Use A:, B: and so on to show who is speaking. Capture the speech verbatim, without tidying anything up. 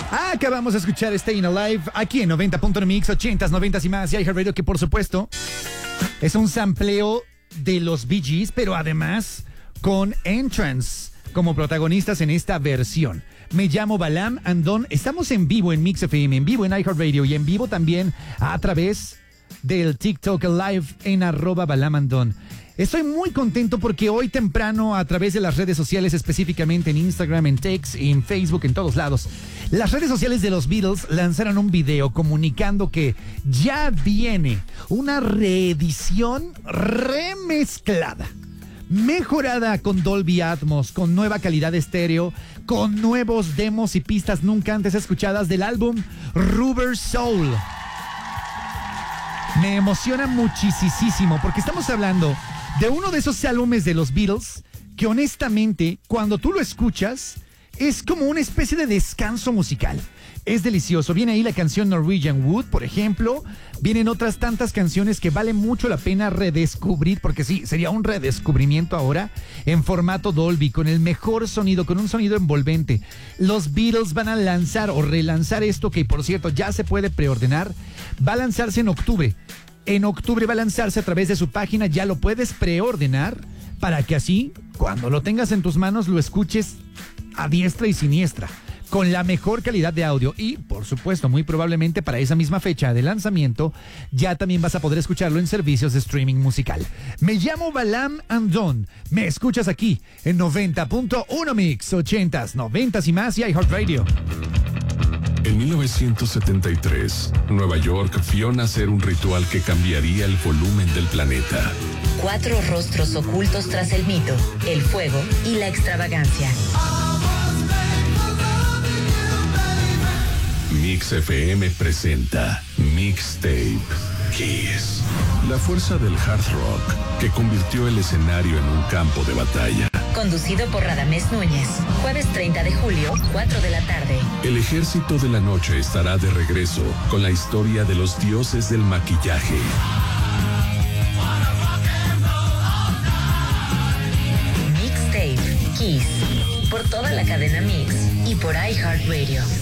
A: Acabamos de escuchar Staying Alive aquí en noventa punto uno Mix, ochentas, noventas y más, y iHeartRadio, que por supuesto es un sampleo de los Bee Gees, pero además con Entrance como protagonistas en esta versión. Me llamo Balam Andón, estamos en vivo en Mix F M, en vivo en iHeartRadio y en vivo también a través del TikTok Live en arroba Balam Andón. Estoy muy contento porque hoy temprano, a través de las redes sociales, específicamente en Instagram, en X, en Facebook, en todos lados, las redes sociales de los Beatles lanzaron un video comunicando que ya viene una reedición remezclada, mejorada con Dolby Atmos, con nueva calidad de estéreo, con nuevos demos y pistas nunca antes escuchadas del álbum Rubber Soul. Me emociona muchísimo porque estamos hablando de uno de esos álbumes de los Beatles que honestamente, cuando tú lo escuchas, es como una especie de descanso musical. Es delicioso. Viene ahí la canción Norwegian Wood, por ejemplo. Vienen otras tantas canciones que vale mucho la pena redescubrir, porque sí, sería un redescubrimiento ahora en formato Dolby, con el mejor sonido, con un sonido envolvente. Los Beatles van a lanzar o relanzar esto, que por cierto ya se puede preordenar. Va a lanzarse en octubre. En octubre va a lanzarse a través de su página, ya lo puedes preordenar para que así, cuando lo tengas en tus manos, lo escuches a diestra y siniestra, con la mejor calidad de audio y, por supuesto, muy probablemente para esa misma fecha de lanzamiento, ya también vas a poder escucharlo en servicios de streaming musical. Me llamo Balam Andón, me escuchas aquí en noventa punto uno Mix, ochentas, noventas y más y iHeartRadio.
B: En mil novecientos setenta y tres, Nueva York vio nacer un ritual que cambiaría el volumen del planeta.
C: Cuatro rostros ocultos tras el mito, el fuego y la extravagancia.
B: Mix F M presenta Mixtape Kiss. La fuerza del hard rock que convirtió el escenario en un campo de batalla.
C: Conducido por Radamés Núñez. Jueves treinta de julio, cuatro de la tarde.
B: El ejército de la noche estará de regreso con la historia de los dioses del maquillaje.
C: Mixtape Kiss. Por toda la cadena Mix y por iHeartRadio.